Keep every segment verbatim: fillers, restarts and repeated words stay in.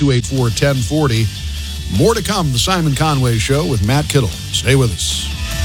two eight four, one oh four oh. More to come, The Simon Conway Show with Matt Kittle. Stay with us.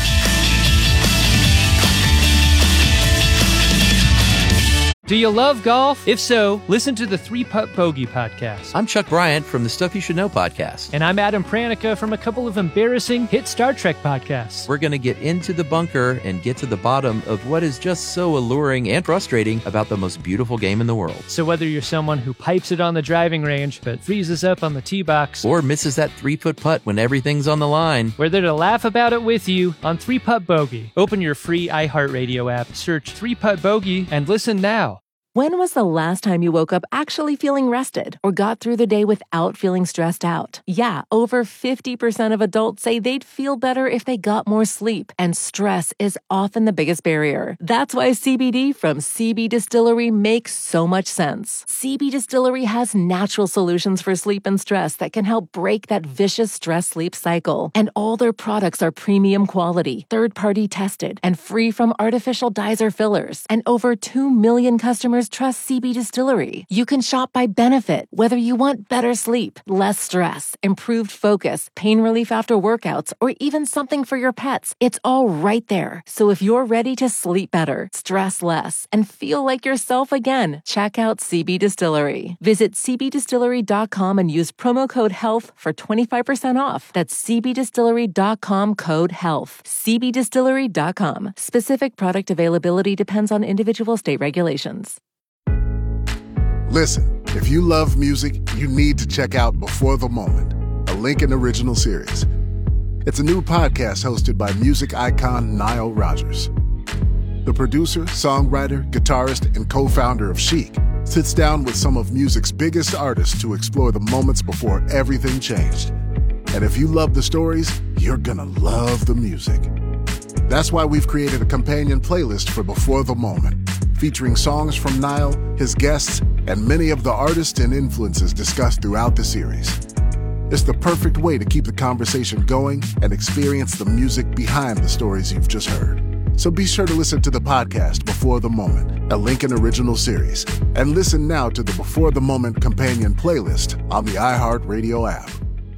Do you love golf? If so, listen to the Three Putt Bogey podcast. I'm Chuck Bryant from the Stuff You Should Know podcast. And I'm Adam Pranica from a couple of embarrassing hit Star Trek podcasts. We're going to get into the bunker and get to the bottom of what is just so alluring and frustrating about the most beautiful game in the world. So whether you're someone who pipes it on the driving range but freezes up on the tee box, or misses that three-foot putt when everything's on the line, we're there to laugh about it with you on Three Putt Bogey. Open your free iHeartRadio app, search Three Putt Bogey, and listen now. When was the last time you woke up actually feeling rested or got through the day without feeling stressed out? Yeah, over fifty percent of adults say they'd feel better if they got more sleep, and stress is often the biggest barrier. That's why C B D from C B Distillery makes so much sense. C B Distillery has natural solutions for sleep and stress that can help break that vicious stress-sleep cycle. And all their products are premium quality, third-party tested, and free from artificial dyes or fillers. And over two million customers trust C B Distillery. You can shop by benefit, whether you want better sleep, less stress, improved focus, pain relief after workouts, or even something for your pets. It's all right there. So if you're ready to sleep better, stress less, and feel like yourself again, check out C B Distillery. Visit c b distillery dot com and use promo code HEALTH for twenty-five percent off. That's c b distillery dot com code HEALTH. c b distillery dot com. Specific product availability depends on individual state regulations. Listen, if you love music, you need to check out Before the Moment, a Lincoln original series. It's a new podcast hosted by music icon Nile Rodgers. The producer, songwriter, guitarist, and co-founder of Chic sits down with some of music's biggest artists to explore the moments before everything changed. And if you love the stories, you're gonna love the music. That's why we've created a companion playlist for Before the Moment, featuring songs from Nile, his guests, and many of the artists and influences discussed throughout the series. It's the perfect way to keep the conversation going and experience the music behind the stories you've just heard. So be sure to listen to the podcast Before the Moment, a Lincoln original series, and listen now to the Before the Moment companion playlist on the iHeartRadio app.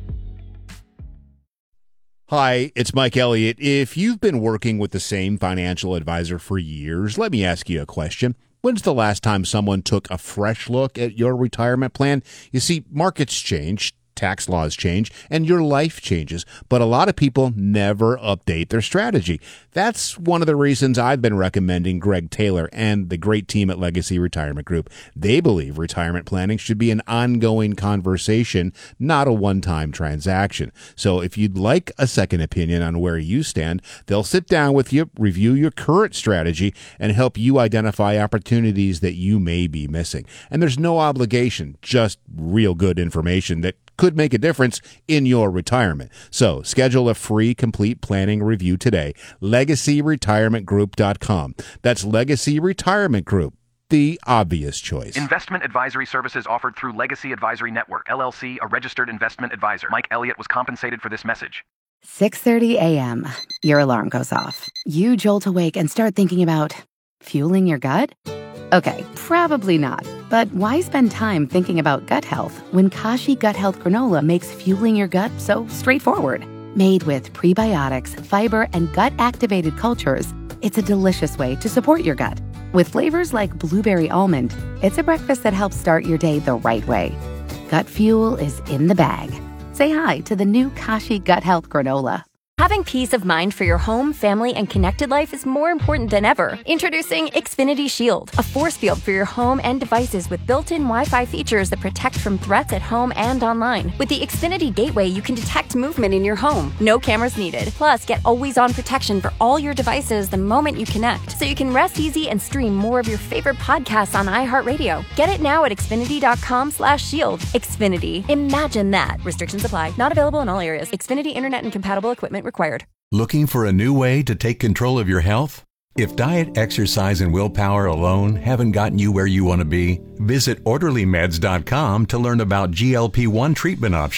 Hi, it's Mike Elliott. If you've been working with the same financial advisor for years, let me ask you a question. When's the last time someone took a fresh look at your retirement plan? You see, markets change, tax laws change, and your life changes, but a lot of people never update their strategy. That's one of the reasons I've been recommending Greg Taylor and the great team at Legacy Retirement Group. They believe retirement planning should be an ongoing conversation, not a one-time transaction. So if you'd like a second opinion on where you stand, they'll sit down with you, review your current strategy, and help you identify opportunities that you may be missing. And there's no obligation, just real good information that could make a difference in your retirement. So schedule a free complete planning review today. legacy retirement group dot com. That's Legacy Retirement Group, the obvious choice. Investment advisory services offered through Legacy Advisory Network, L L C, a registered investment advisor. Mike Elliott was compensated for this message. six thirty a.m. Your alarm goes off. You jolt awake and start thinking about fueling your gut? Okay, probably not. But why spend time thinking about gut health when Kashi Gut Health Granola makes fueling your gut so straightforward? Made with prebiotics, fiber, and gut-activated cultures, it's a delicious way to support your gut. With flavors like blueberry almond, it's a breakfast that helps start your day the right way. Gut fuel is in the bag. Say hi to the new Kashi Gut Health Granola. Having peace of mind for your home, family, and connected life is more important than ever. Introducing Xfinity Shield, a force field for your home and devices with built-in Wi-Fi features that protect from threats at home and online. With the Xfinity Gateway, you can detect movement in your home. No cameras needed. Plus, get always-on protection for all your devices the moment you connect, so you can rest easy and stream more of your favorite podcasts on iHeartRadio. Get it now at xfinity.com slash shield. Xfinity. Imagine that. Restrictions apply. Not available in all areas. Xfinity Internet and compatible equipment required. Looking for a new way to take control of your health? If diet, exercise, and willpower alone haven't gotten you where you want to be, visit orderly meds dot com to learn about G L P one treatment options.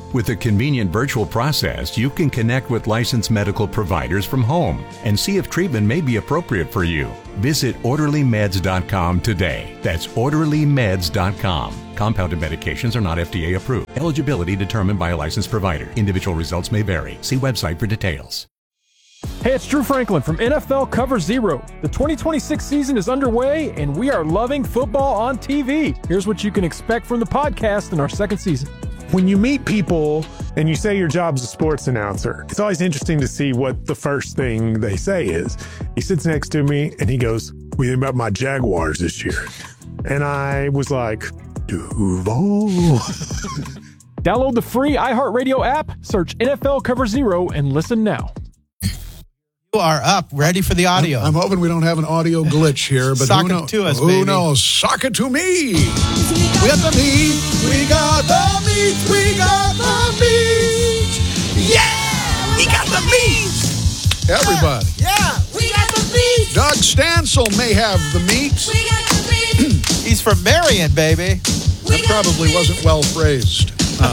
With a convenient virtual process, you can connect with licensed medical providers from home and see if treatment may be appropriate for you. Visit orderly meds dot com today. That's orderly meds dot com. Compounded medications are not F D A approved. Eligibility determined by a licensed provider. Individual results may vary. See website for details. Hey, it's Drew Franklin from N F L Cover Zero. The twenty twenty-six season is underway, and we are loving football on T V. Here's what you can expect from the podcast in our second season. When you meet people and you say your job's a sports announcer, it's always interesting to see what the first thing they say is. He sits next to me and he goes, "What do you think about my Jaguars this year?" And I was like, Duval. Download the free iHeartRadio app, search N F L Cover Zero, and listen now. You are up, ready for the audio. I'm, I'm hoping we don't have an audio glitch here, but Sock who, it know, to us, who baby. knows? Sock it to me. We got the meat. We got the meat. We got the meat. Yeah, we got the meat. Everybody. Yeah, we got the meat. Doug Stansel may have the meat. We got the meat. He's from Marion, baby. That probably wasn't well phrased. Uh,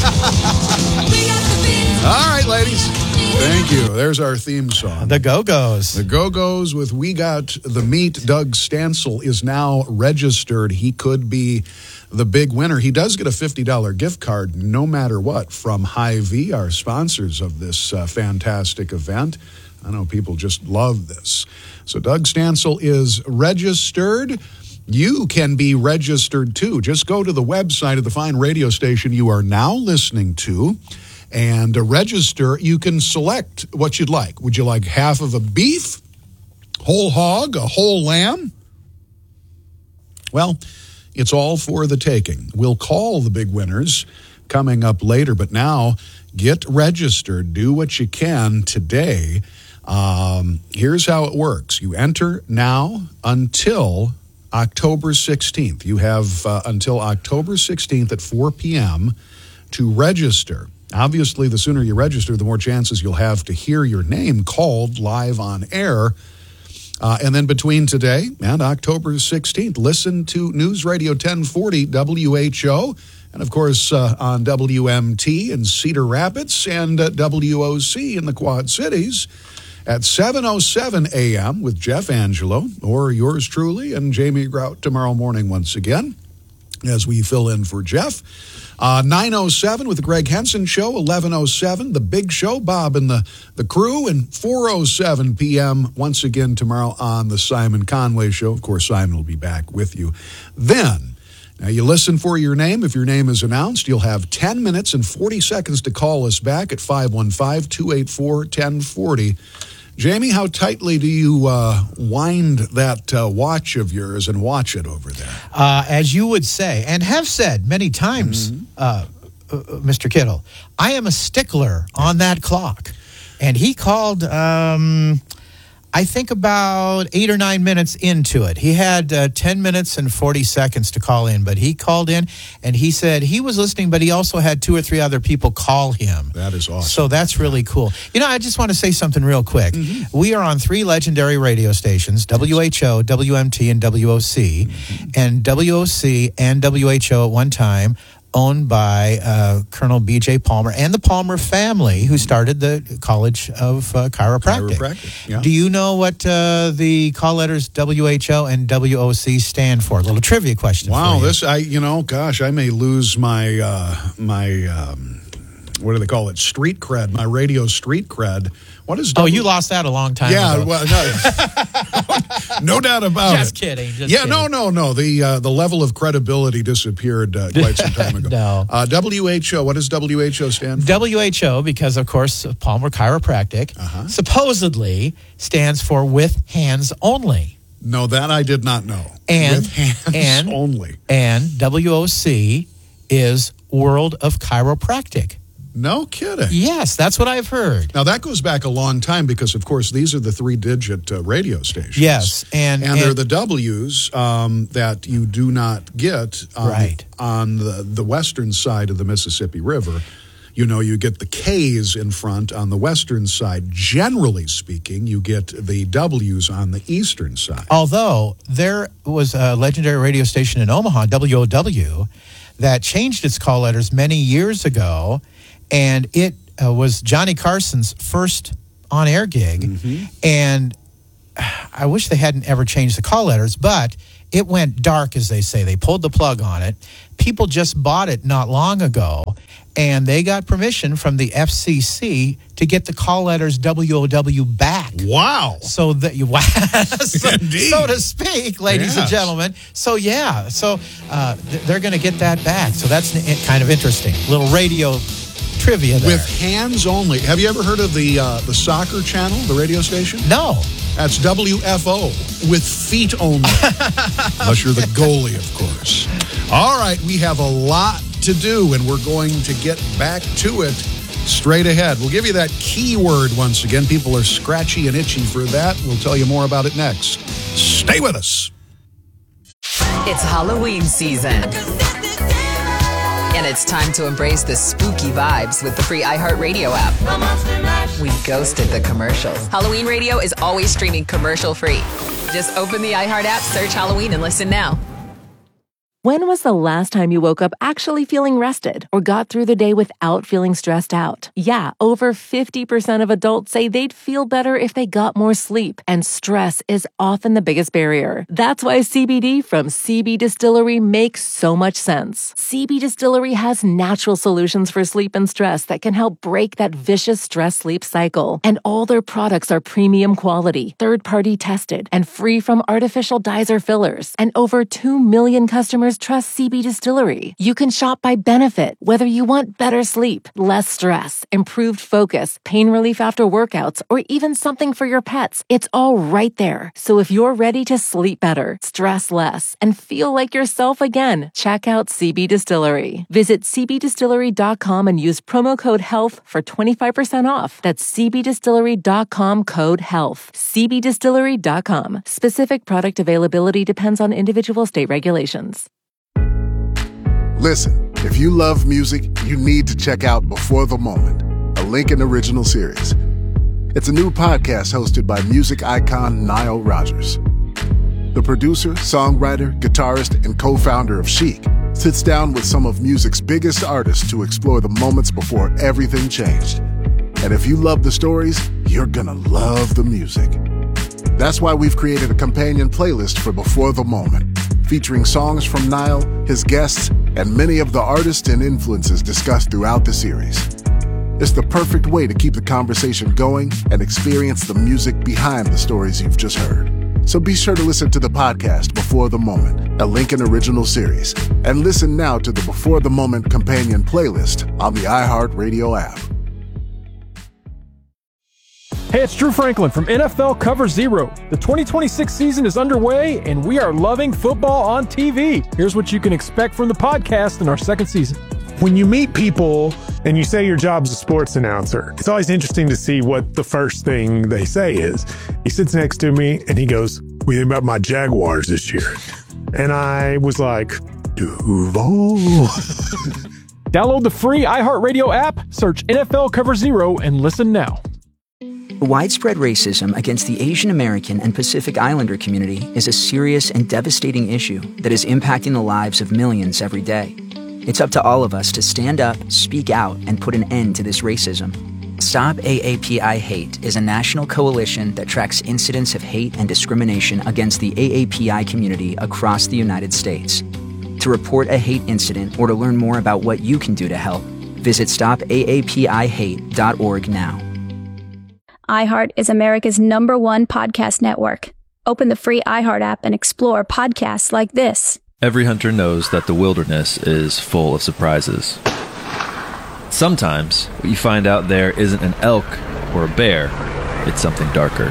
all right, ladies. Thank you. There's our theme song. The Go-Go's. The Go-Go's with We Got the Meat. Doug Stansel is now registered. He could be the big winner. He does get a fifty dollars gift card no matter what from Hy-Vee, our sponsors of this uh, fantastic event. I know people just love this. So Doug Stansel is registered. You can be registered too. Just go to the website of the fine radio station you are now listening to and uh, register. You can select what you'd like. Would you like half of a beef, whole hog, a whole lamb? Well, it's all for the taking. We'll call the big winners coming up later, but now get registered. Do what you can today. Um, here's how it works. You enter now until October sixteenth. You have uh, until October sixteenth at four p.m. to register. Obviously, the sooner you register, the more chances you'll have to hear your name called live on air. Uh, and then between today and October sixteenth, listen to News Radio ten forty W H O, and of course uh, on W M T in Cedar Rapids and uh, W O C in the Quad Cities at seven oh seven a.m. with Jeff Angelo, or yours truly, and Jamie Grout tomorrow morning once again as we fill in for Jeff. Uh, nine oh seven with the Greg Henson Show, eleven oh seven, The Big Show, Bob and the, the crew, and four oh seven p.m. once again tomorrow on the Simon Conway Show. Of course, Simon will be back with you then. Now, you listen for your name. If your name is announced, you'll have ten minutes and forty seconds to call us back at five one five, two eight four, one oh four oh. Jamie, how tightly do you uh, wind that uh, watch of yours and watch it over there? Uh, as you would say, and have said many times, mm-hmm. uh, uh, Mister Kittle, I am a stickler on that clock. And he called, um, I think, about eight or nine minutes into it. He had uh, ten minutes and forty seconds to call in, but he called in and he said he was listening, but he also had two or three other people call him. That is awesome. So that's really cool. You know, I just want to say something real quick. Mm-hmm. We are on three legendary radio stations, W H O, W M T, and W O C. Mm-hmm. And W O C and W H O at one time owned by uh, Colonel B J Palmer and the Palmer family, who started the College of uh, Chiropractic. Chiropractic, yeah. Do you know what uh, the call letters W H O and W O C stand for? A little trivia question. Wow, for you. this I you know, gosh, I may lose my uh, my um, what do they call it? Street cred, my radio street cred. What is? Oh, w- you lost that a long time yeah, ago. Well, no, no doubt about just it. Kidding, just yeah, kidding. no, no, no. The uh, the level of credibility disappeared uh, quite some time ago. No. Uh, W H O. What does W H O stand for? W H O, because of course Palmer Chiropractic uh-huh. supposedly stands for with hands only. No, that I did not know. And with hands and, only. And W O C is World of Chiropractic. No kidding. Yes, that's what I've heard. Now, that goes back a long time because, of course, these are the three-digit uh, radio stations. Yes. And, and, and they're the W's um, that you do not get on, right. on the, the western side of the Mississippi River. You know, you get the K's in front on the western side. Generally speaking, you get the W's on the eastern side. Although there was a legendary radio station in Omaha, W O W, that changed its call letters many years ago, and it uh, was Johnny Carson's first on-air gig, mm-hmm. and I wish they hadn't ever changed the call letters, but it went dark, as they say. They pulled the plug on it. People just bought it not long ago, and they got permission from the F C C to get the call letters W O W back. Wow. So that you, so, so to speak, ladies yes. and gentlemen. So yeah, so uh, they're going to get that back. So that's kind of interesting. Little radio trivia there. With hands only. Have you ever heard of the uh, the soccer channel, the radio station? No. That's W F O, with feet only. Unless you're the goalie, of course. All right, we have a lot to do, and we're going to get back to it straight ahead. We'll give you that keyword once again. People are scratchy and itchy for that. We'll tell you more about it next. Stay with us. It's Halloween season. And it's time to embrace the spooky vibes with the free iHeartRadio app. We ghosted the commercials. Halloween Radio is always streaming commercial-free. Just open the iHeart app, search Halloween, and listen now. When was the last time you woke up actually feeling rested or got through the day without feeling stressed out? Yeah, over fifty percent of adults say they'd feel better if they got more sleep, and stress is often the biggest barrier. That's why C B D from C B Distillery makes so much sense. C B Distillery has natural solutions for sleep and stress that can help break that vicious stress-sleep cycle. And all their products are premium quality, third-party tested, and free from artificial dyes or fillers. And over two million customers trust C B Distillery. You can shop by benefit, whether you want better sleep, less stress, improved focus, pain relief after workouts, or even something for your pets. It's all right there. So if you're ready to sleep better, stress less, and feel like yourself again, check out C B Distillery. Visit c b distillery dot com and use promo code HEALTH for twenty-five percent off. That's c b distillery dot com code HEALTH. c b distillery dot com. Specific product availability depends on individual state regulations. Listen, if you love music, you need to check out Before the Moment, a Lincoln original series. It's a new podcast hosted by music icon Nile Rodgers. The producer, songwriter, guitarist, and co-founder of Chic sits down with some of music's biggest artists to explore the moments before everything changed. And if you love the stories, you're gonna love the music. That's why we've created a companion playlist for Before the Moment, featuring songs from Nile, his guests, and many of the artists and influences discussed throughout the series. It's the perfect way to keep the conversation going and experience the music behind the stories you've just heard. So be sure to listen to the podcast Before the Moment, a Lincoln original series, and listen now to the Before the Moment companion playlist on the iHeartRadio app. Hey, it's Drew Franklin from N F L Cover Zero. The twenty twenty-six season is underway, and we are loving football on T V. Here's what you can expect from the podcast in our second season. When you meet people and you say your job's a sports announcer, it's always interesting to see what the first thing they say is. He sits next to me and he goes, "What do you think about my Jaguars this year?" And I was like, Duval. Download the free iHeartRadio app, search N F L Cover Zero, and listen now. Widespread racism against the Asian American and Pacific Islander community is a serious and devastating issue that is impacting the lives of millions every day. It's up to all of us to stand up, speak out, and put an end to this racism. Stop A A P I Hate is a national coalition that tracks incidents of hate and discrimination against the A A P I community across the United States. To report a hate incident or to learn more about what you can do to help, visit stop A A P I hate dot org now. iHeart is America's number one podcast network. Open the free iHeart app and explore podcasts like this. Every hunter knows that the wilderness is full of surprises. Sometimes what you find out there isn't an elk or a bear, it's something darker.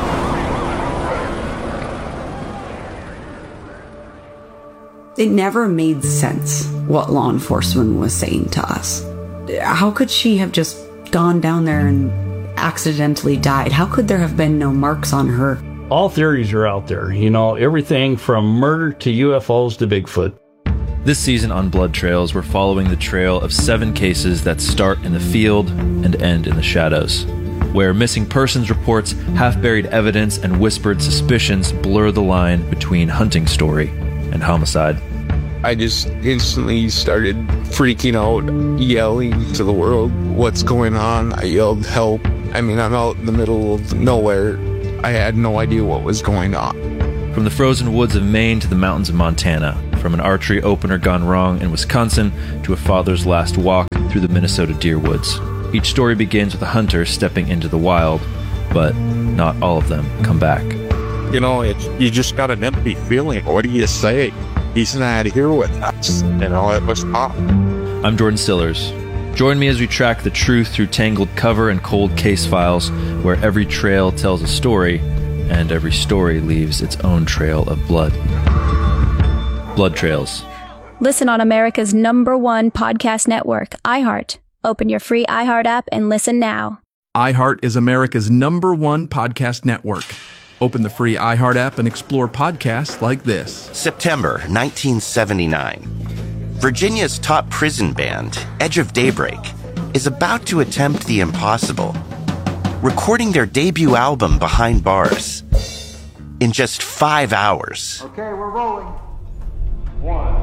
It never made sense what law enforcement was saying to us. How could she have just gone down there and accidentally died? How could there have been no marks on her? All theories are out there, you know, everything from murder to U F Os to Bigfoot. This season on Blood Trails, we're following the trail of seven cases that start in the field and end in the shadows, where missing persons reports, half-buried evidence, and whispered suspicions blur the line between hunting story and homicide. I just instantly started freaking out, yelling to the world, what's going on? I yelled, help. I mean, I'm out in the middle of nowhere. I had no idea what was going on. From the frozen woods of Maine to the mountains of Montana, from an archery opener gone wrong in Wisconsin to a father's last walk through the Minnesota deer woods. Each story begins with a hunter stepping into the wild, but not all of them come back. You know, it's, you just got an empty feeling. What do you say? He's not here with us. You know, it was tough. I'm Jordan Stillers. Join me as we track the truth through tangled cover and cold case files, where every trail tells a story, and every story leaves its own trail of blood. Blood Trails. Listen on America's number one podcast network, iHeart. Open your free iHeart app and listen now. iHeart is America's number one podcast network. Open the free iHeart app and explore podcasts like this. September nineteen seventy-nine. Virginia's top prison band, Edge of Daybreak, is about to attempt the impossible, recording their debut album Behind Bars in just five hours. Okay, we're rolling. One,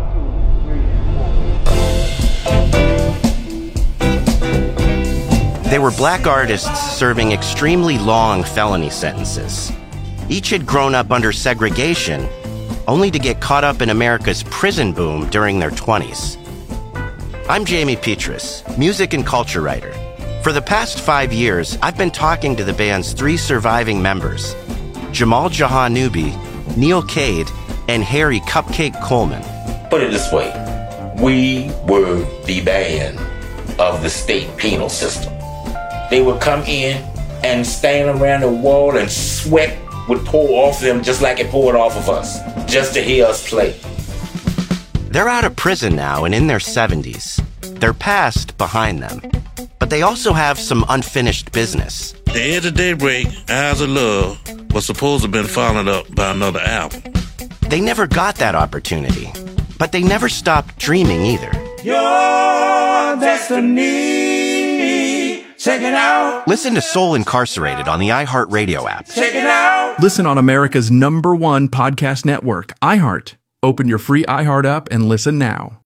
two, three, four. They were black artists serving extremely long felony sentences. Each had grown up under segregation, only to get caught up in America's prison boom during their twenties. I'm Jamie Petrus, music and culture writer. For the past five years, I've been talking to the band's three surviving members, Jamal Jahanoubi, Neil Cade, and Harry Cupcake Coleman. Put it this way, we were the band of the state penal system. They would come in and stand around the wall and sweat would pour off them just like it poured off of us, just to hear us play. They're out of prison now and in their seventies. Their past behind them. But they also have some unfinished business. The Edge of Daybreak, Eyes of Love, was supposed to have been followed up by another album. They never got that opportunity, but they never stopped dreaming either. Your destiny, check it out. Listen to Soul Incarcerated on the iHeartRadio app. Check it out. Listen on America's number one podcast network, iHeart. Open your free iHeart app and listen now.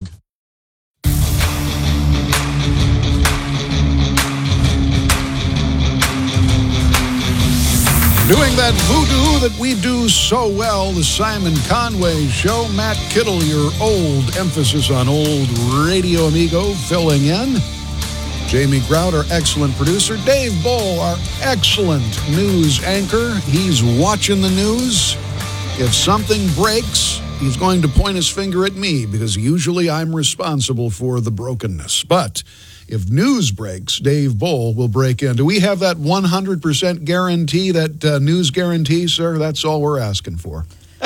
Doing that voodoo that we do so well, the Simon Conway Show. Matt Kittle, your old emphasis on old radio amigo, filling in. Jamie Grout, our excellent producer. Dave Bull, our excellent news anchor. He's watching the news. If something breaks, he's going to point his finger at me because usually I'm responsible for the brokenness. But if news breaks, Dave Bull will break in. Do we have that one hundred percent guarantee, that uh, news guarantee, sir? That's all we're asking for.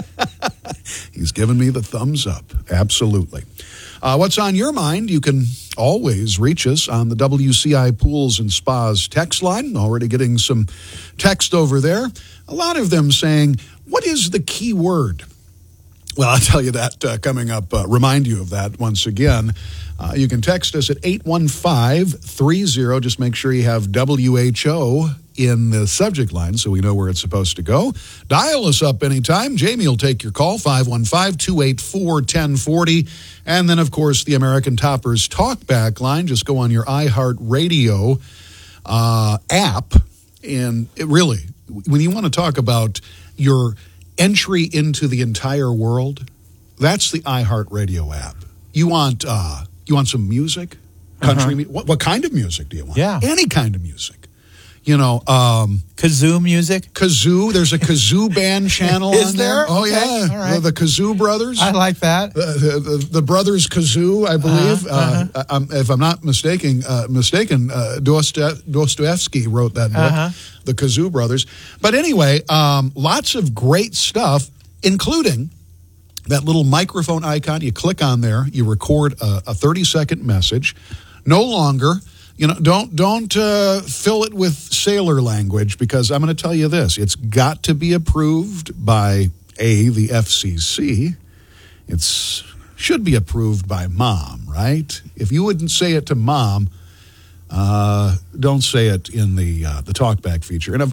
He's given me the thumbs up. Absolutely. Uh, what's on your mind? You can always reach us on the W C I Pools and Spas text line. Already getting some text over there. A lot of them saying, what is the key word? Well, I'll tell you that uh, coming up. Uh, remind you of that once again. Uh, you can text us at eight one five three zero. Just make sure you have W H O in the subject line so we know where it's supposed to go. Dial us up anytime. Jamie will take your call, five one five, two eight four, one zero four zero. And then, of course, the American Toppers talkback line. Just go on your iHeartRadio uh, app. And it really, when you want to talk about your entry into the entire world, that's the iHeartRadio app. You want uh, you want some music, country? Uh-huh. mu- what, what kind of music do you want? Yeah. Any kind of music. You know, um, kazoo music. Kazoo. There's a kazoo band channel Is on there? there. Oh Okay. yeah, All right. the, the Kazoo Brothers. I like that. Uh, the, the, the brothers Kazoo, I believe. Uh-huh, Uh, I'm, if I'm not mistaken, uh, mistaken, uh, Dostoe- Dostoevsky wrote that book, Uh-huh. the Kazoo Brothers. But anyway, um, lots of great stuff, including that little microphone icon. You click on there, you record a, a thirty second message. No longer, you know, don't don't uh, fill it with sailor language, because I'm going to tell you this: it's got to be approved by A, the F C C. It's should be approved by mom, right? If you wouldn't say it to mom, uh, don't say it in the uh, the talkback feature. And I've,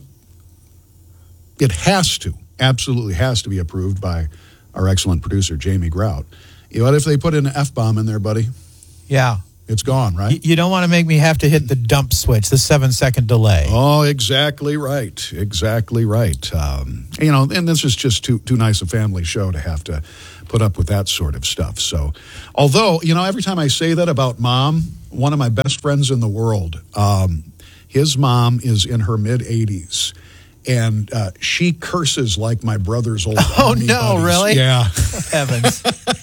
it has to, absolutely has to be approved by our excellent producer, Jamie Grout. You know what if they put an F-bomb in there, buddy? Yeah. It's gone, right? Y- you don't want to make me have to hit the dump switch, the seven-second delay. Oh, exactly right. Exactly right. Um, you know, and this is just too too nice a family show to have to put up with that sort of stuff. So, although, you know, every time I say that about Mom, one of my best friends in the world, um, his mom is in her mid-eighties. And uh, she curses like my brother's old Oh, army no, buddies. really? Yeah. Heavens.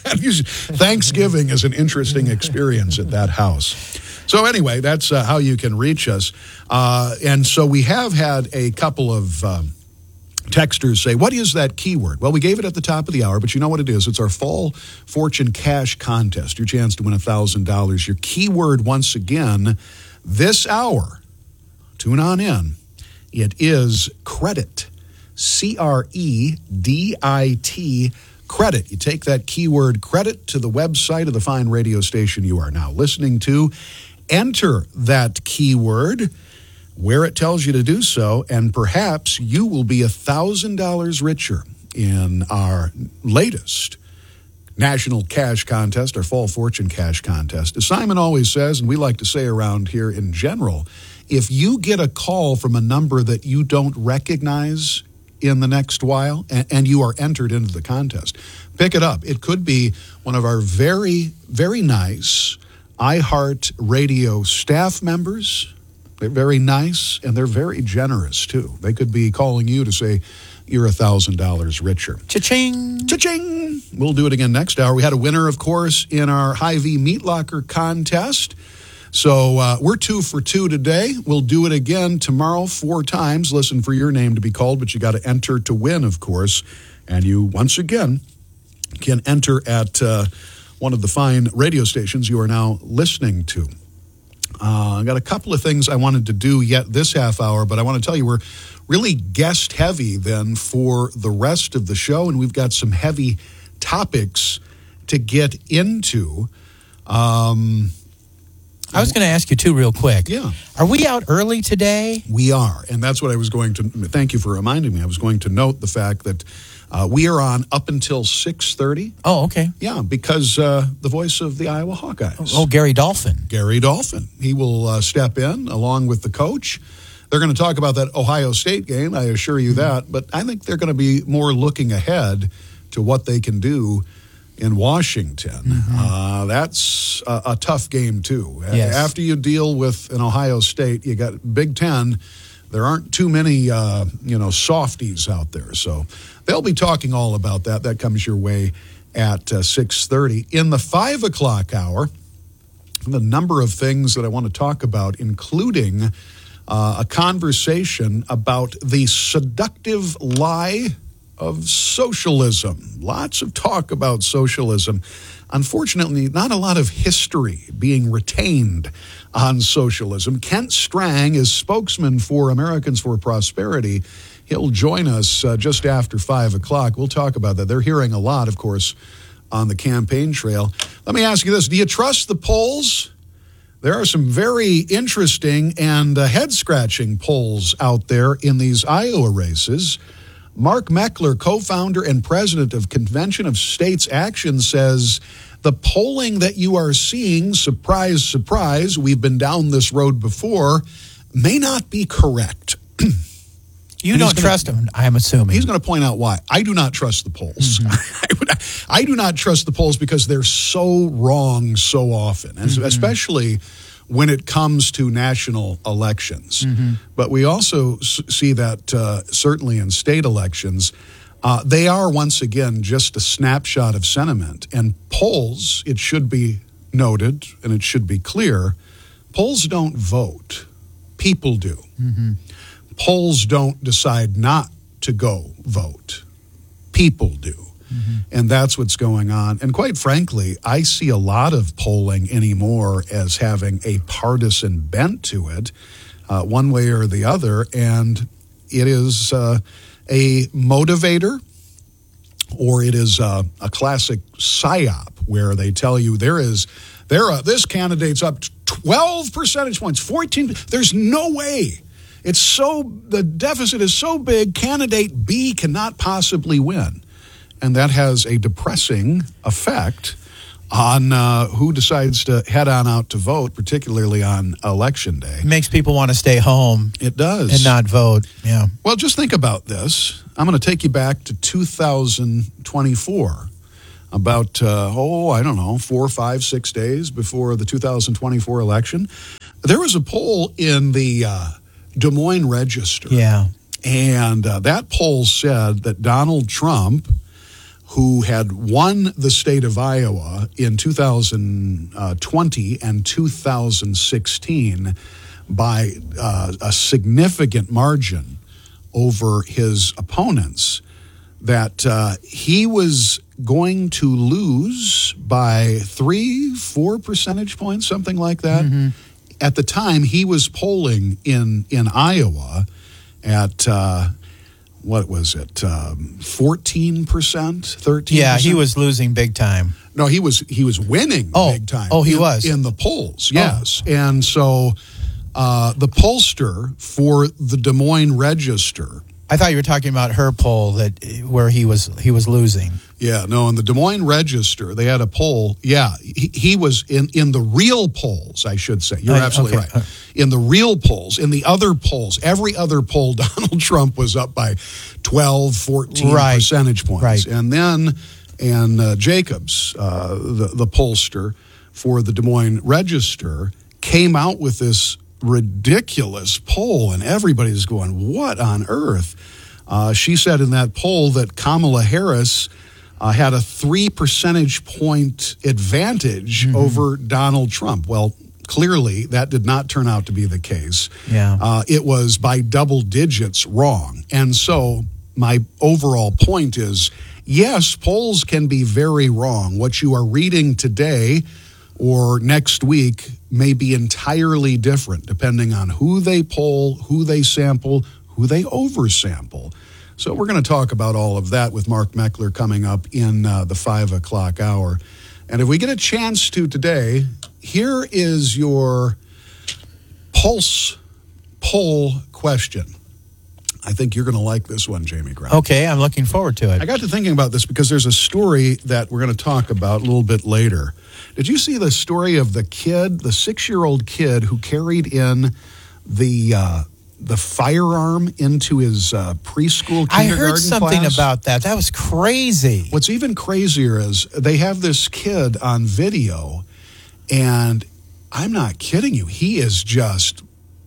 Thanksgiving is an interesting experience at that house. So anyway, that's uh, how you can reach us. Uh, and so we have had a couple of um, texters say, what is that keyword? Well, we gave it at the top of the hour, but you know what it is. It's our Fall Fortune Cash Contest, your chance to win one thousand dollars. Your keyword, once again, this hour, tune on in. It is credit, C R E D I T, credit. You take that keyword credit to the website of the fine radio station you are now listening to, enter that keyword where it tells you to do so, and perhaps you will be one thousand dollars richer in our latest National Cash Contest, our Fall Fortune Cash Contest. As Simon always says, and we like to say around here in general, if you get a call from a number that you don't recognize in the next while and, and you are entered into the contest, pick it up. It could be one of our very, very nice iHeart Radio staff members. They're very nice and they're very generous too. They could be calling you to say you're one thousand dollars richer. Cha-ching. Cha-ching. We'll do it again next hour. We had a winner, of course, in our Hy-Vee Meat Locker contest. So uh, we're two for two today. We'll do it again tomorrow four times. Listen for your name to be called, but you got to enter to win, of course. And you, once again, can enter at uh, one of the fine radio stations you are now listening to. Uh, I got a couple of things I wanted to do yet this half hour, but I want to tell you we're really guest heavy then for the rest of the show, and we've got some heavy topics to get into. Um... I was going to ask you, too, real quick. Yeah. Are we out early today? We are, and that's what I was going to, thank you for reminding me. I was going to note the fact that uh, we are on up until six thirty. Oh, okay. Yeah, because uh, the voice of the Iowa Hawkeyes. Oh, Gary Dolphin. Gary Dolphin. He will uh, step in along with the coach. They're going to talk about that Ohio State game, I assure you mm-hmm. that, but I think they're going to be more looking ahead to what they can do in Washington. Mm-hmm. Uh, that's a, a tough game, too. Yes. After you deal with an Ohio State, you got Big Ten. There aren't too many, uh, you know, softies out there. So they'll be talking all about that. That comes your way at uh, six thirty. In the five o'clock hour, the number of things that I want to talk about, including uh, a conversation about the seductive lie of socialism. Lots of talk about socialism. Unfortunately, not a lot of history being retained on socialism. Kent Strang is spokesman for Americans for Prosperity. He'll join us uh, just after five o'clock. We'll talk about that. They're hearing a lot, of course, on the campaign trail. Let me ask you this. Do you trust the polls? There are some very interesting and uh, head-scratching polls out there in these Iowa races. Mark Meckler, co-founder and president of Convention of States Action, says the polling that you are seeing, surprise, surprise, we've been down this road before, may not be correct. You don't gonna, trust him, I'm assuming. He's going to point out why. I do not trust the polls. Mm-hmm. I, I do not trust the polls because they're so wrong so often, mm-hmm. especially when it comes to national elections. Mm-hmm. But we also s- see that uh, certainly in state elections, uh, they are once again just a snapshot of sentiment. And polls, it should be noted and it should be clear, polls don't vote. People do. Mm-hmm. Polls don't decide not to go vote. People do. Mm-hmm. And that's what's going on. And quite frankly, I see a lot of polling anymore as having a partisan bent to it, uh, one way or the other. And it is uh, a motivator, or it is uh, a classic psyop where they tell you there is, there uh, this candidate's up twelve percentage points, fourteen. There's no way. It's so, the deficit is so big, candidate B cannot possibly win. And that has a depressing effect on uh, who decides to head on out to vote, particularly on Election Day. It makes people want to stay home. It does. And not vote, yeah. Well, just think about this. I'm going to take you back to two thousand twenty-four. About, uh, oh, I don't know, four, five, six days before the two thousand twenty-four election. There was a poll in the uh, Des Moines Register. Yeah. And uh, that poll said that Donald Trump, who had won the state of Iowa in two thousand twenty and two thousand sixteen by uh, a significant margin over his opponents, that uh, he was going to lose by three, four percentage points, something like that. Mm-hmm. At the time, he was polling in, in Iowa at... Uh, what was it, um, fourteen percent, thirteen percent? Yeah, he was losing big time. No, he was he was winning oh, big time. Oh, he in, was? In the polls, yes. Oh. And so uh, the pollster for the Des Moines Register... I thought you were talking about her poll that where he was he was losing. Yeah, no, in the Des Moines Register, they had a poll. Yeah, he, he was in, in the real polls, I should say. You're I, absolutely okay. right. In the real polls, in the other polls, every other poll, Donald Trump was up by twelve, fourteen right. percentage points. Right. And then, and uh, Jacobs, uh, the, the pollster for the Des Moines Register, came out with this ridiculous poll, and everybody's going, what on earth? Uh, she said in that poll that Kamala Harris uh, had a three percentage point advantage mm-hmm. over Donald Trump. Well, clearly that did not turn out to be the case. Yeah. Uh, it was by double digits wrong. And so my overall point is, yes, polls can be very wrong. What you are reading today or next week may be entirely different depending on who they poll, who they sample, who they oversample. So we're going to talk about all of that with Mark Meckler coming up in uh, the five o'clock hour. And if we get a chance to today, here is your pulse poll question. I think you're going to like this one, Jamie Graham. Okay, I'm looking forward to it. I got to thinking about this because there's a story that we're going to talk about a little bit later. Did you see the story of the kid, the six-year-old kid who carried in the uh, the firearm into his uh, preschool kindergarten I heard something class? about that. That was crazy. What's even crazier is they have this kid on video, and I'm not kidding you, he is just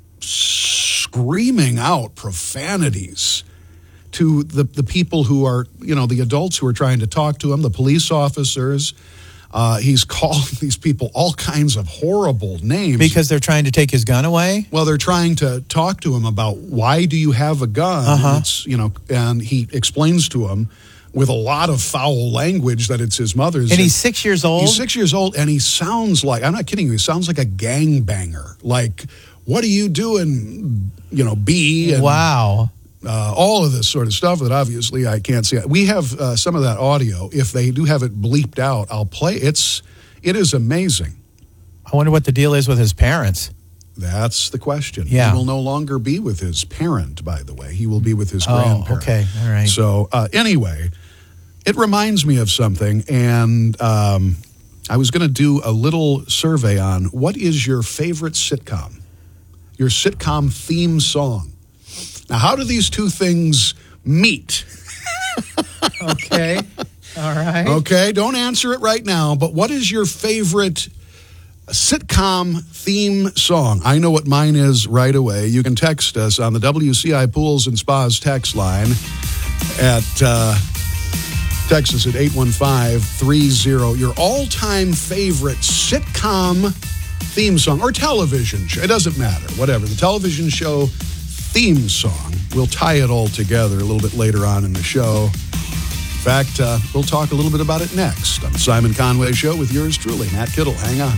screaming out profanities to the, the people who are, you know, the adults who are trying to talk to him, the police officers. Uh, he's called these people all kinds of horrible names. Because they're trying to take his gun away? Well, they're trying to talk to him about why do you have a gun? Uh-huh. And it's, you know, and he explains to him with a lot of foul language that it's his mother's. And he's six years old? He's six years old, and he sounds like, I'm not kidding you, he sounds like a gangbanger. Like, what are you doing, you know, B? And, wow. Uh, all of this sort of stuff that obviously I can't see. We have uh, some of that audio. If they do have it bleeped out, I'll play. It's, it is amazing. I wonder what the deal is with his parents. That's the question. Yeah. He will no longer be with his parent, by the way. He will be with his oh, grandparent. okay. All right. So uh, anyway, it reminds me of something, and um, I was going to do a little survey on what is your favorite sitcom, your sitcom theme song. Now, how do these two things meet? Okay. All right. Okay, don't answer it right now, but what is your favorite sitcom theme song? I know what mine is right away. You can text us on the W C I Pools and Spas text line at uh, text us at eight one five three zero. Your all-time favorite sitcom theme song or television show. It doesn't matter. Whatever. The television show theme song. We'll tie it all together a little bit later on in the show. In fact, uh, we'll talk a little bit about it next on the Simon Conway Show with yours truly, Matt Kittle. Hang on.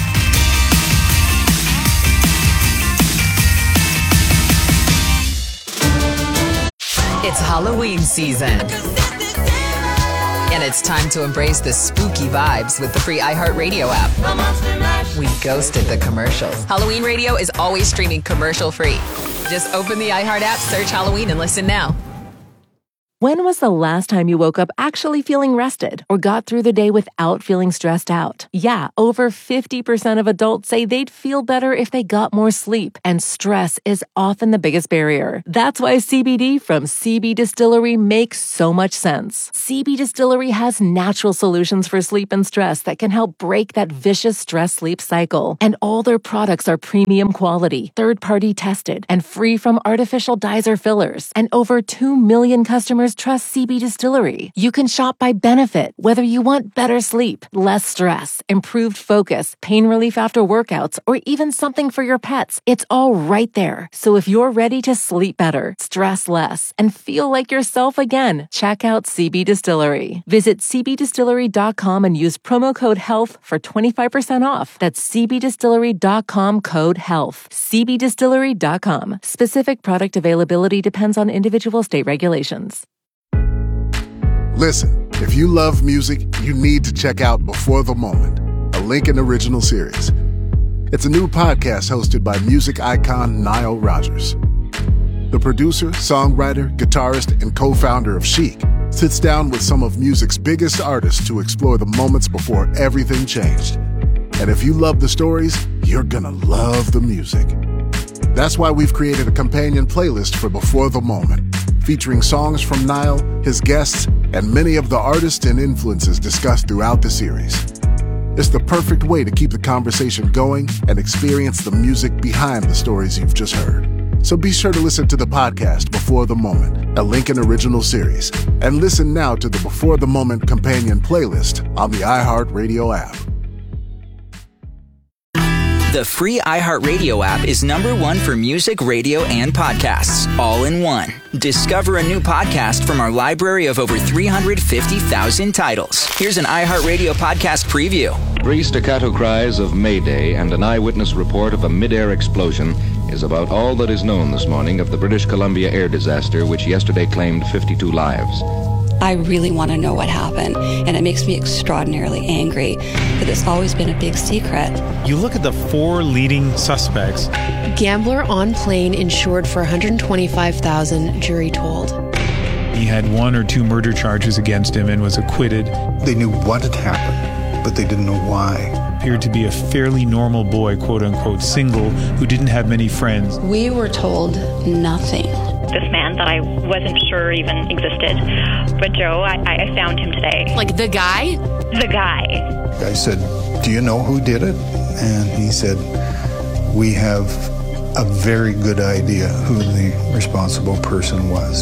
It's Halloween season. And it's time to embrace the spooky vibes with the free iHeartRadio app. We ghosted the commercials. Halloween radio is always streaming commercial free. Just open the iHeart app, search Halloween, and listen now. When was the last time you woke up actually feeling rested or got through the day without feeling stressed out? Yeah, over fifty percent of adults say they'd feel better if they got more sleep, and stress is often the biggest barrier. That's why C B D from C B Distillery makes so much sense. C B Distillery has natural solutions for sleep and stress that can help break that vicious stress-sleep cycle. And all their products are premium quality, third-party tested, and free from artificial dyes or fillers. And over two million customers trust C B Distillery. You can shop by benefit, whether you want better sleep, less stress, improved focus, pain relief after workouts, or even something for your pets. It's all right there. So if you're ready to sleep better, stress less, and feel like yourself again, check out C B Distillery. Visit c b distillery dot com and use promo code HEALTH for twenty-five percent off. That's c b distillery dot com code HEALTH. c b distillery dot com. Specific product availability depends on individual state regulations. Listen, if you love music, you need to check out Before the Moment, a Lincoln original series. It's a new podcast hosted by music icon Nile Rodgers. The producer, songwriter, guitarist, and co-founder of Chic sits down with some of music's biggest artists to explore the moments before everything changed. And if you love the stories, you're gonna love the music. That's why we've created a companion playlist for Before the Moment, featuring songs from Nile, his guests, and many of the artists and influences discussed throughout the series. It's the perfect way to keep the conversation going and experience the music behind the stories you've just heard. So be sure to listen to the podcast Before the Moment, a Lincoln original series, and listen now to the Before the Moment companion playlist on the iHeartRadio app. The free iHeartRadio app is number one for music, radio, and podcasts, all in one. Discover a new podcast from our library of over three hundred fifty thousand titles. Here's an iHeartRadio podcast preview. Three staccato cries of Mayday and an eyewitness report of a mid-air explosion is about all that is known this morning of the British Columbia air disaster, which yesterday claimed fifty-two lives. I really want to know what happened, and it makes me extraordinarily angry that it's always been a big secret. You look at the four leading suspects. Gambler on plane insured for one hundred twenty-five thousand dollars, jury told. He had one or two murder charges against him and was acquitted. They knew what had happened, but they didn't know why. Appeared to be a fairly normal boy, quote unquote, single, who didn't have many friends. We were told nothing. This man that I wasn't sure even existed. But Joe, I, I found him today. Like the guy? The guy. I said, do you know who did it? And he said, we have a very good idea who the responsible person was.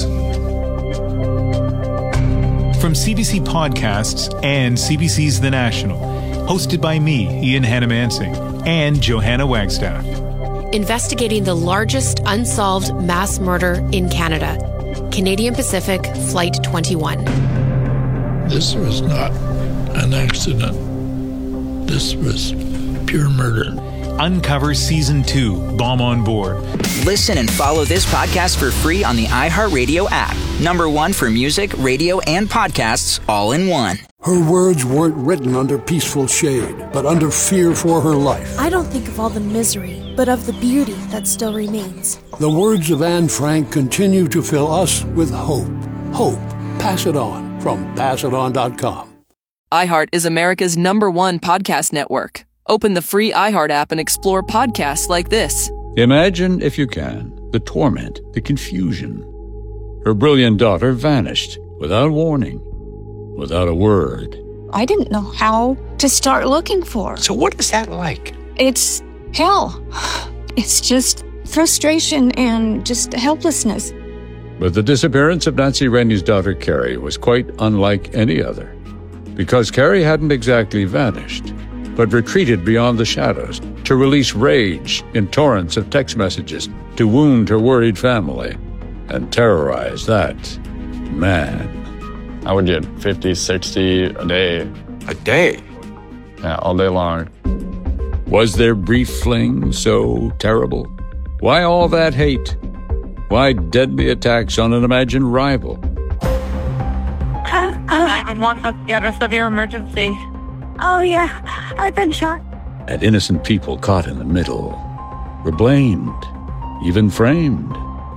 From C B C Podcasts and C B C's The National, hosted by me, Ian Hannamansing, and Johanna Wagstaff. Investigating the largest unsolved mass murder in Canada. Canadian Pacific Flight twenty-one. This was not an accident. This was pure murder. Uncover Season two, Bomb on Board. Listen and follow this podcast for free on the iHeartRadio app. Number one for music, radio, and podcasts, all in one. Her words weren't written under peaceful shade, but under fear for her life. I don't think of all the misery, but of the beauty that still remains. The words of Anne Frank continue to fill us with hope. Hope. Pass it on from pass it on dot com. iHeart is America's number one podcast network. Open the free iHeart app and explore podcasts like this. Imagine, if you can, the torment, the confusion. Her brilliant daughter vanished without warning, without a word. I didn't know how to start looking for her. So what is that like? It's hell. It's just frustration and just helplessness. But the disappearance of Nancy Rennie's daughter, Carrie, was quite unlike any other. Because Carrie hadn't exactly vanished, but retreated beyond the shadows to release rage in torrents of text messages to wound her worried family and terrorize that man. I would get fifty, sixty a day. A day? Yeah, all day long. Was their brief fling so terrible? Why all that hate? Why deadly attacks on an imagined rival? nine one one, what's the address of your emergency? Oh, yeah, I've been shot. And innocent people caught in the middle were blamed, even framed,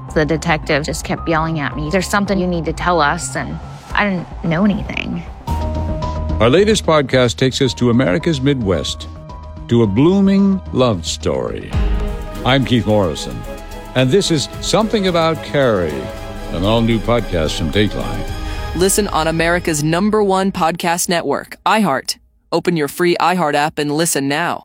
The detective just kept yelling at me, "There's something you need to tell us," and I didn't know anything. Our latest podcast takes us to America's Midwest, to a blooming love story. I'm Keith Morrison, and this is Something About Carrie, an all-new podcast from Dateline. Listen on America's number one podcast network, iHeart. Open your free iHeart app and listen now.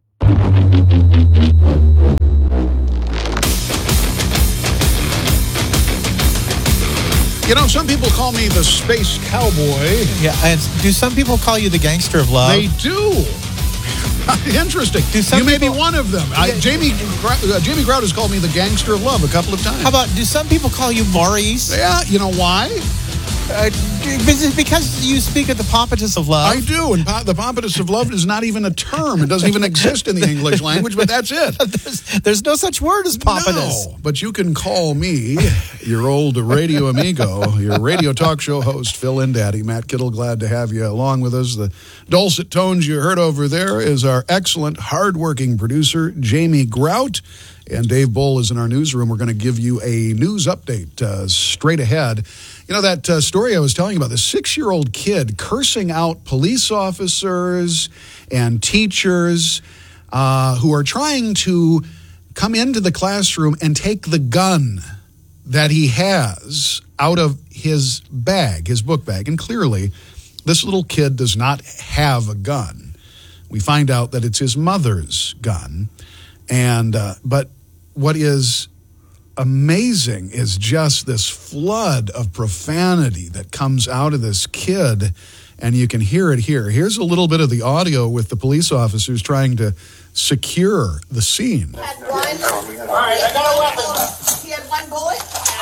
You know, some people call me the space cowboy. Yeah, and do some people call you the gangster of love? They do. Interesting. Do some you may people, be one of them. I, Jamie uh, Jamie Grout has called me the gangster of love a couple of times. How about, do some people call you Maurice? Yeah, you know why? Uh, because you speak of the pompatus of love. I do, and po- the pompatus of love is not even a term. It doesn't even exist in the English language, but that's it. there's, there's no such word as pompatus. No, but you can call me your old radio amigo, your radio talk show host, Phil and Daddy. Matt Kittle, glad to have you along with us. The dulcet tones you heard over there is our excellent, hardworking producer, Jamie Grout. And Dave Bull is in our newsroom. We're going to give you a news update uh, straight ahead. You know, that uh, story I was telling you about, the six-year-old kid cursing out police officers and teachers uh, who are trying to come into the classroom and take the gun that he has out of his bag, his book bag. And clearly, this little kid does not have a gun. We find out that it's his mother's gun. And uh, but what is amazing is just this flood of profanity that comes out of this kid, and you can hear it here. Here's a little bit of the audio with the police officers trying to secure the scene. Had one. All right, I got a weapon. He had one bullet.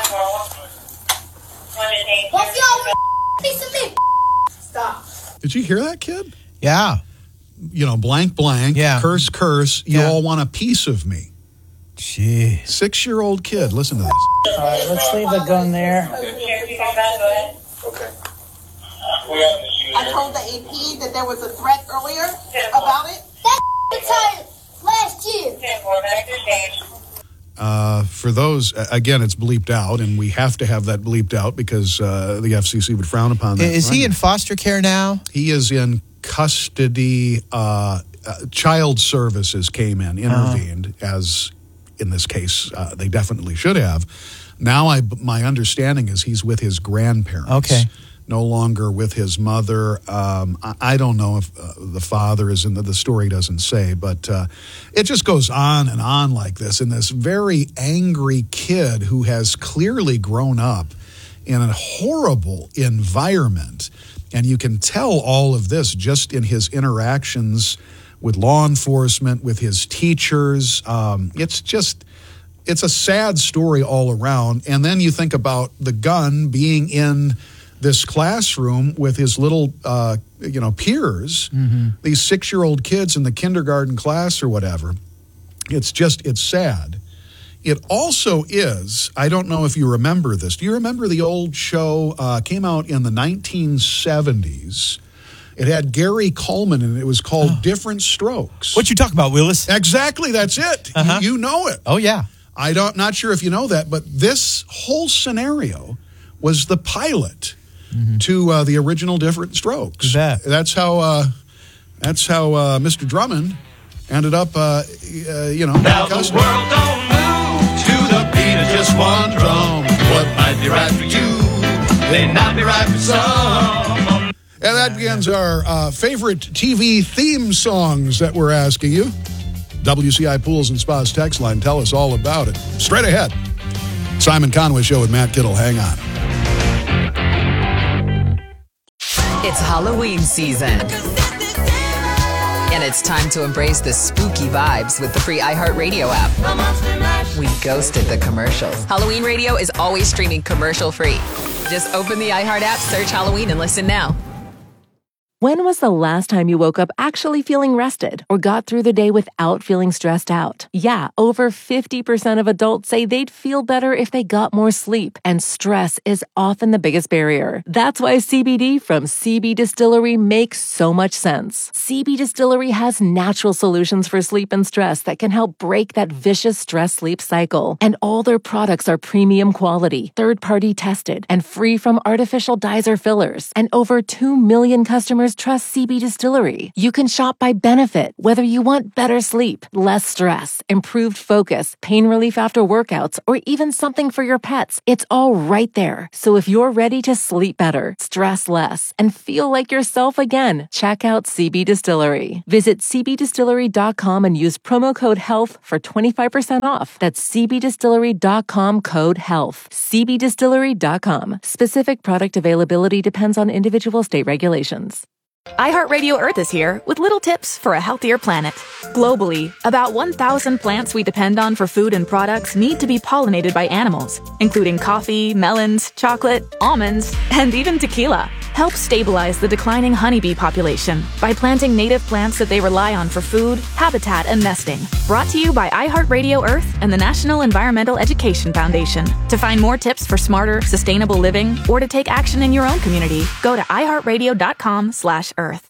Both y'all piece of me. Stop. Did you hear that, kid? Yeah. You know, blank, blank, yeah. curse, curse, you yeah. all want a piece of me. Gee. Six-year-old kid, listen to this. All right, let's leave the gun there. Okay. I told the A P that there was a threat earlier about it. That's last year. Uh, for those, again, it's bleeped out, and we have to have that bleeped out because uh, the F C C would frown upon that. Is he in foster care now? He is in custody. Uh, uh, child services came in, intervened, uh-huh. as in this case uh, they definitely should have. Now, I my understanding is he's with his grandparents. Okay. No longer with his mother. Um, I, I don't know if uh, the father is in the, the story doesn't say, but uh, it just goes on and on like this. And this very angry kid who has clearly grown up in a horrible environment. And you can tell all of this just in his interactions with law enforcement, with his teachers. Um, it's just, it's a sad story all around. And then you think about the gun being in this classroom with his little, uh, you know, peers, mm-hmm. these six-year-old kids in the kindergarten class or whatever. It's just, it's sad. It also is, I don't know if you remember this. Do you remember the old show, uh, came out in the nineteen seventies? It had Gary Coleman, and it was called oh. Different Strokes. What you talking about, Willis? Exactly, that's it. Uh-huh. You, you know it. Oh, yeah. I don't, not sure if you know that, but this whole scenario was the pilot mm-hmm. to uh, the original Different Strokes. That. That's how. Uh, that's how uh, Mister Drummond ended up. Uh, uh, you know. Now the world don't move to the beat of just one drum. What might be right for you may not be right for some. And that begins our uh, favorite T V theme songs that we're asking you. W C I Pools and Spas text line. Tell us all about it. Straight ahead. Simon Conway Show with Matt Kittle. Hang on. It's Halloween season. And it's time to embrace the spooky vibes with the free iHeartRadio app. We ghosted the commercials. Halloween Radio is always streaming commercial free. Just open the iHeart app, search Halloween, and listen now. When was the last time you woke up actually feeling rested or got through the day without feeling stressed out? Yeah, over fifty percent of adults say they'd feel better if they got more sleep, and stress is often the biggest barrier. That's why C B D from C B Distillery makes so much sense. C B Distillery has natural solutions for sleep and stress that can help break that vicious stress-sleep cycle. And all their products are premium quality, third-party tested, and free from artificial dyes or fillers. And over two million customers trust C B Distillery. You can shop by benefit, whether you want better sleep, less stress, improved focus, pain relief after workouts, or even something for your pets. It's all right there. So if you're ready to sleep better, stress less, and feel like yourself again, check out C B Distillery. Visit c b distillery dot com and use promo code HEALTH for twenty-five percent off. That's c b distillery dot com code HEALTH. c b distillery dot com. Specific product availability depends on individual state regulations. iHeartRadio Earth is here with little tips for a healthier planet. Globally, about one thousand plants we depend on for food and products need to be pollinated by animals, including coffee, melons, chocolate, almonds, and even tequila. Help stabilize the declining honeybee population by planting native plants that they rely on for food, habitat, and nesting. Brought to you by iHeartRadio Earth and the National Environmental Education Foundation. To find more tips for smarter, sustainable living, or to take action in your own community, go to i heart radio dot com slash earth.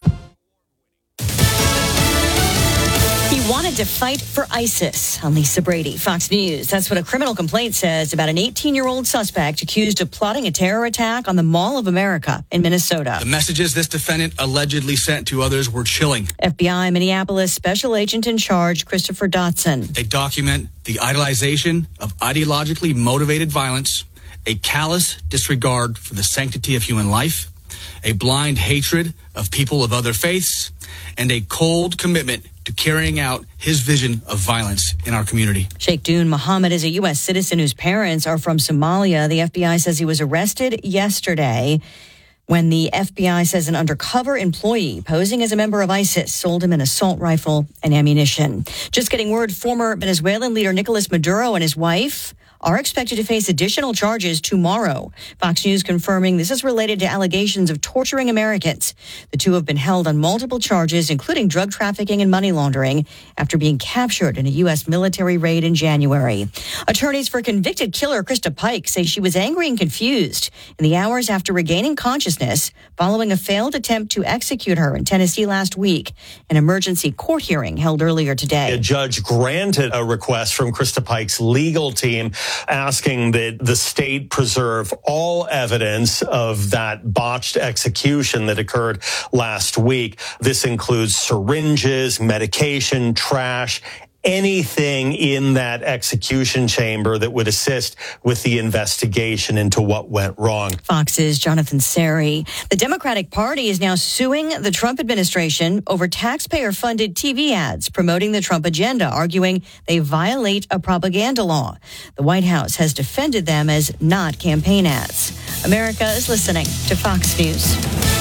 He wanted to fight for ISIS. I'm Lisa Brady, Fox News. That's what a criminal complaint says about an eighteen-year-old suspect accused of plotting a terror attack on the Mall of America in Minnesota. The messages this defendant allegedly sent to others were chilling. F B I Minneapolis Special Agent in Charge Christopher Dotson. They document the idolization of ideologically motivated violence, a callous disregard for the sanctity of human life, a blind hatred of people of other faiths, and a cold commitment to carrying out his vision of violence in our community. Sheikh Dune Mohammed is a U S citizen whose parents are from Somalia. The F B I says he was arrested yesterday when the F B I says an undercover employee posing as a member of ISIS sold him an assault rifle and ammunition. Just getting word, former Venezuelan leader Nicolas Maduro and his wife are expected to face additional charges tomorrow. Fox News confirming this is related to allegations of torturing Americans. The two have been held on multiple charges, including drug trafficking and money laundering, after being captured in a U S military raid in January. Attorneys for convicted killer Krista Pike say she was angry and confused in the hours after regaining consciousness following a failed attempt to execute her in Tennessee last week. An emergency court hearing held earlier today. A judge granted a request from Krista Pike's legal team asking that the state preserve all evidence of that botched execution that occurred last week. This includes syringes, medication, trash, anything in that execution chamber that would assist with the investigation into what went wrong. Fox's Jonathan Seri. The Democratic Party is now suing the Trump administration over taxpayer-funded T V ads promoting the Trump agenda, arguing they violate a propaganda law. The White House has defended them as not campaign ads. America is listening to Fox News.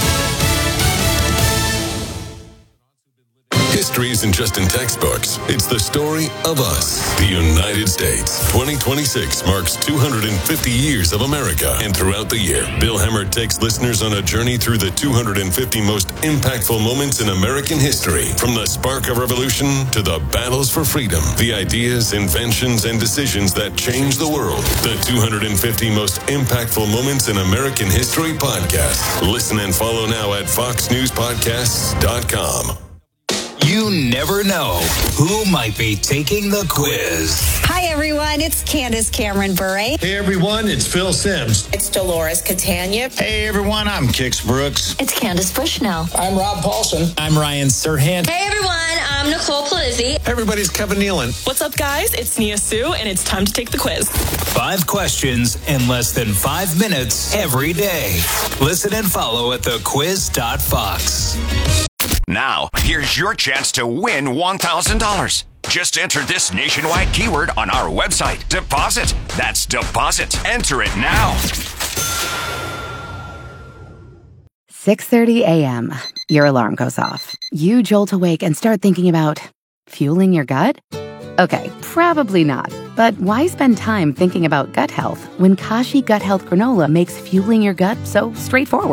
History isn't just in textbooks. It's the story of us, the United States. twenty twenty-six marks two hundred fifty years of America. And throughout the year, Bill Hemmer takes listeners on a journey through the two hundred fifty most impactful moments in American history. From the spark of revolution to the battles for freedom, the ideas, inventions, and decisions that changed the world. The two hundred fifty most impactful moments in American history podcast. Listen and follow now at fox news podcasts dot com. You never know who might be taking the quiz. Hi, everyone. It's Candace Cameron Bure. Hey, everyone. It's Phil Sims. It's Dolores Catania. Hey, everyone. I'm Kix Brooks. It's Candace Bushnell. I'm Rob Paulson. I'm Ryan Serhant. Hey, everyone. I'm Nicole Polizzi. Everybody's Kevin Nealon. What's up, guys? It's Nia Sue, and it's time to take the quiz. Five questions in less than five minutes every day. Listen and follow at the quiz dot fox. Now, here's your chance to win one thousand dollars. Just enter this nationwide keyword on our website. Deposit. That's deposit. Enter it now. six thirty a.m. Your alarm goes off. You jolt awake and start thinking about fueling your gut? Okay, probably not. But why spend time thinking about gut health when Kashi Gut Health Granola makes fueling your gut so straightforward?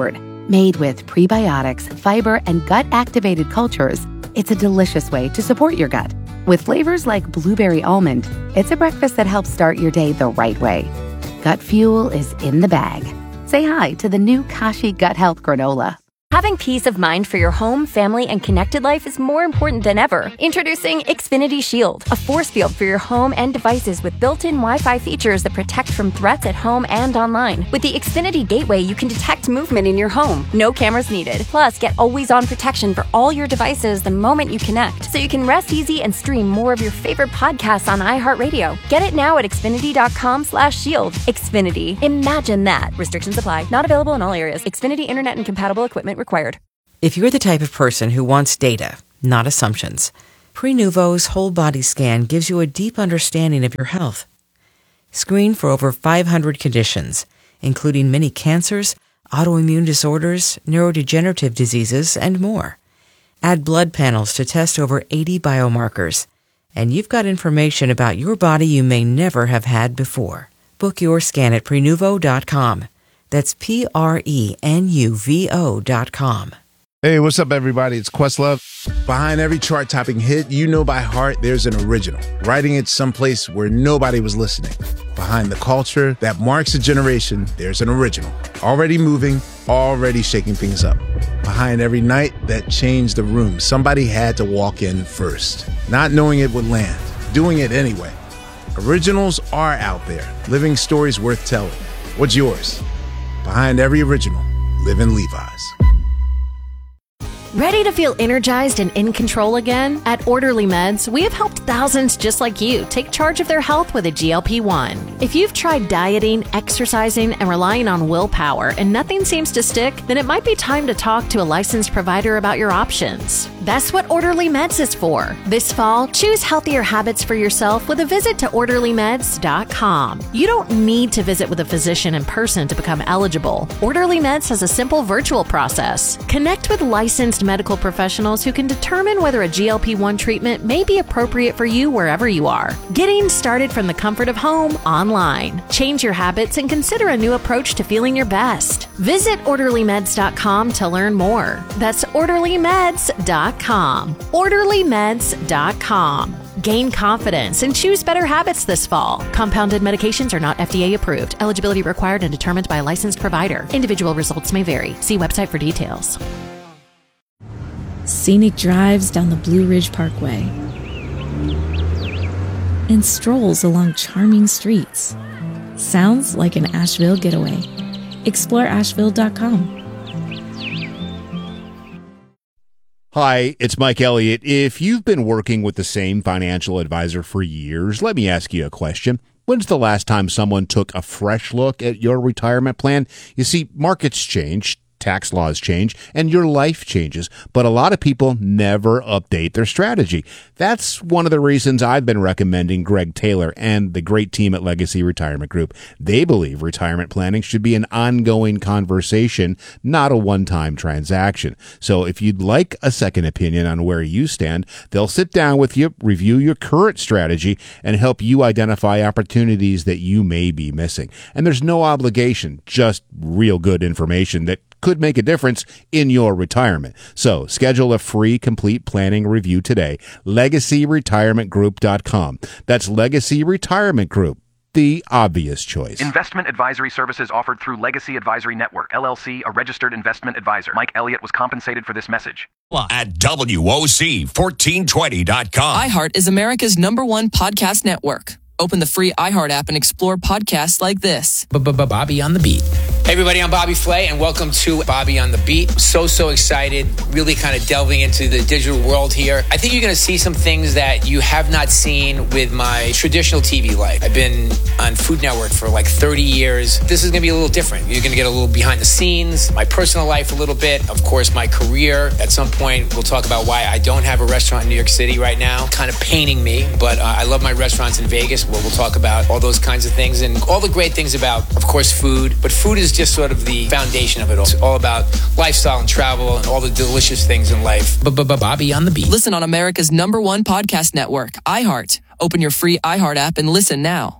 Made with prebiotics, fiber, and gut-activated cultures, it's a delicious way to support your gut. With flavors like blueberry almond, it's a breakfast that helps start your day the right way. Gut Fuel is in the bag. Say hi to the new Kashi Gut Health Granola. Having peace of mind for your home, family, and connected life is more important than ever. Introducing Xfinity Shield, a force field for your home and devices with built-in Wi-Fi features that protect from threats at home and online. With the Xfinity Gateway, you can detect movement in your home. No cameras needed. Plus, get always-on protection for all your devices the moment you connect, so you can rest easy and stream more of your favorite podcasts on iHeartRadio. Get it now at Xfinity.com slash shield. Xfinity. Imagine that. Restrictions apply. Not available in all areas. Xfinity Internet and compatible equipment required. If you're the type of person who wants data, not assumptions, Prenuvo's whole body scan gives you a deep understanding of your health. Screen for over five hundred conditions, including many cancers, autoimmune disorders, neurodegenerative diseases, and more. Add blood panels to test over eighty biomarkers, and you've got information about your body you may never have had before. Book your scan at Prenuvo dot com. That's P R E N U V O dot com. Hey, what's up, everybody? It's Questlove. Behind every chart-topping hit you know by heart, there's an original, writing it someplace where nobody was listening. Behind the culture that marks a generation, there's an original, already moving, already shaking things up. Behind every night that changed the room, somebody had to walk in first, not knowing it would land, doing it anyway. Originals are out there, living stories worth telling. What's yours? Behind every original, live in Levi's. Ready to feel energized and in control again? At Orderly Meds, we have helped thousands just like you take charge of their health with a G L P one. If you've tried dieting, exercising, and relying on willpower and nothing seems to stick, then it might be time to talk to a licensed provider about your options. That's what Orderly Meds is for. This fall, choose healthier habits for yourself with a visit to Orderly Meds dot com. You don't need to visit with a physician in person to become eligible. Orderly Meds has a simple virtual process. Connect with licensed medical professionals who can determine whether a G L P one treatment may be appropriate for you wherever you are. Getting started from the comfort of home online. Change your habits and consider a new approach to feeling your best. Visit Orderly Meds dot com to learn more. That's Orderly Meds dot com. Orderly Meds dot com. Gain confidence and choose better habits this fall. Compounded medications are not F D A approved. Eligibility required and determined by a licensed provider. Individual results may vary. See website for details. Scenic drives down the Blue Ridge Parkway and strolls along charming streets. Sounds like an Asheville getaway. Explore Asheville dot com. Hi, it's Mike Elliott. If you've been working with the same financial advisor for years, let me ask you a question. When's the last time someone took a fresh look at your retirement plan? You see, markets change, tax laws change, and your life changes, but a lot of people never update their strategy. That's one of the reasons I've been recommending Greg Taylor and the great team at Legacy Retirement Group. They believe retirement planning should be an ongoing conversation, not a one-time transaction. So if you'd like a second opinion on where you stand, they'll sit down with you, review your current strategy, and help you identify opportunities that you may be missing. And there's no obligation, just real good information that could make a difference in your retirement. So schedule a free complete planning review today. Legacy Retirement Group dot com. That's Legacy Retirement Group, the obvious choice. Investment advisory services offered through Legacy Advisory Network, L L C, a registered investment advisor. Mike Elliott was compensated for this message. At W O C fourteen twenty dot com. iHeart is America's number one podcast network. Open the free iHeart app and explore podcasts like this. Bobby on the Beat. Hey everybody, I'm Bobby Flay and welcome to Bobby on the Beat. So, so excited, really kind of delving into the digital world here. I think you're going to see some things that you have not seen with my traditional T V life. I've been on Food Network for like thirty years. This is going to be a little different. You're going to get a little behind the scenes, my personal life a little bit, of course my career. At some point we'll talk about why I don't have a restaurant in New York City right now. Kind of paining me, but uh, I love my restaurants in Vegas. Well, we'll talk about all those kinds of things and all the great things about, of course, food. But food is just sort of the foundation of it all. It's all about lifestyle and travel and all the delicious things in life. Bobby on the Beat. Listen on America's number one podcast network, iHeart. Open your free iHeart app and listen now.